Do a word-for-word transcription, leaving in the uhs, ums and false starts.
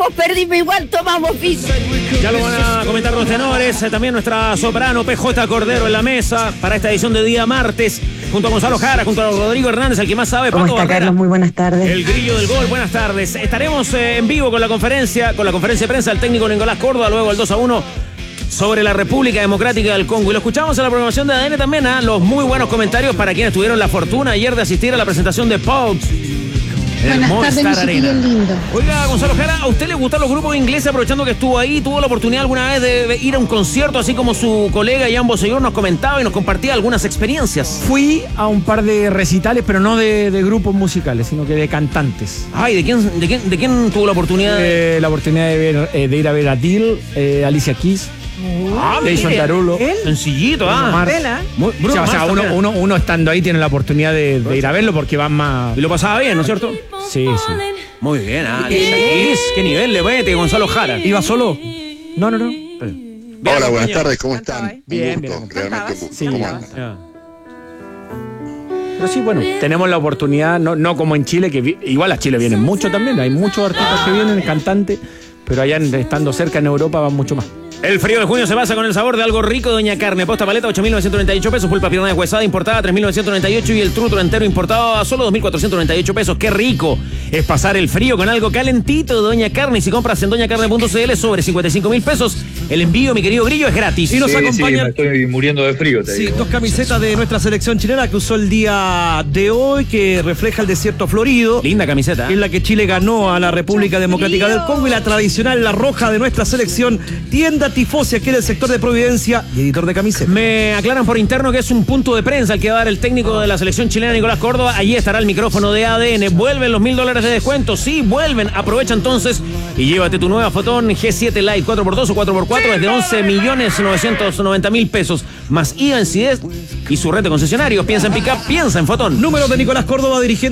ganamos, perdimos igual, tomamos piso. Ya lo van a comentar los tenores, eh, también nuestra soprano P J Cordero en la mesa para esta edición de día martes, junto a Gonzalo Jara, junto a Rodrigo Hernández, el que más sabe. ¿Cómo Paco está, Barrera, Carlos? Muy buenas tardes. el grillo del gol, buenas tardes. Estaremos eh, en vivo con la conferencia, con la conferencia de prensa del técnico Nicolás Córdoba, luego el dos a uno sobre la República Democrática del Congo. Y lo escuchamos en la programación de A D N también, ¿eh? Los muy buenos comentarios para quienes tuvieron la fortuna ayer de asistir a la presentación de Pout en el Buenas tardes, Movistar mi chiquillo Arena. lindo. Oiga, Gonzalo Jara, ¿a usted le gustan los grupos ingleses? Aprovechando que estuvo ahí, ¿tuvo la oportunidad alguna vez de ir a un concierto, así como su colega Jan Bosellur nos comentaba y nos compartía algunas experiencias? Fui a un par de recitales, pero no de, de grupos musicales, sino que de cantantes. Ay, ¿de quién, de quién, de quién tuvo la oportunidad de...? Eh, la oportunidad de, ver, eh, de ir a ver a Till, eh, Alicia Keys, Ah, Jason mire, Derulo. él, sencillito, ah. Mars. Muy- O Bruno sea, o sea, Mars uno, también. uno, uno estando ahí tiene la oportunidad de, de ir a verlo porque van más... Y lo pasaba bien, ¿no es cierto? Sí, sí. Muy bien, ah, Alicia Keys, qué nivel le mete Gonzalo Jara. ¿Iba solo? No, no, no. Bien Hola, buenas acompañado. tardes, ¿cómo están? Bien, un bien. gusto, realmente un gusto. Sí, ¿Cómo ya. andan? Ya. Pero sí, bueno, tenemos la oportunidad, no, no como en Chile, que vi- igual a Chile vienen mucho también, hay muchos artistas que vienen, cantantes, pero allá en- estando cerca en Europa van mucho más. El frío de junio se basa con el sabor de algo rico, Doña Carne. Posta paleta, ocho mil novecientos noventa y ocho pesos. Pulpa pierna deshuesada importada, tres mil novecientos noventa y ocho. Y el trutro entero importado a solo dos mil cuatrocientos noventa y ocho pesos. ¡Qué rico! Es pasar el frío con algo calentito, Doña Carne. Y si compras en doña carne punto c l sobre cincuenta y cinco mil pesos, el envío, mi querido Grillo, es gratis. Y nos Sí, sí, acompañan me estoy muriendo de frío, te sí, digo. dos camisetas de nuestra selección chilena que usó el día de hoy, que refleja el desierto florido. Linda camiseta. Que es la que Chile ganó a la República Democrática del Congo, y la tradicional, la roja de nuestra selección. Tienda Tifosia, que era el sector de Providencia y editor de camisetas. Me aclaran por interno que es un punto de prensa el que va a dar el técnico de la selección chilena, Nicolás Córdoba. Allí estará el micrófono de A D N. ¿Vuelven los mil dólares de descuento? Sí, vuelven. Aprovecha entonces y llévate tu nueva Fotón G siete Lite cuatro por dos o cuatro por cuatro desde once millones novecientos noventa mil pesos. Más I V A en C I D E S y su red de concesionarios. Piensa en pick-up, piensa en Fotón. Número de Nicolás Córdoba dirigiendo